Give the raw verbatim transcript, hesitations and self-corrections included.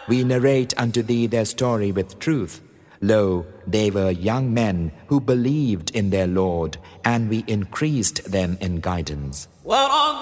We narrate unto thee their story with truth. Lo, they were young men who believed in their Lord, and we increased them in guidance.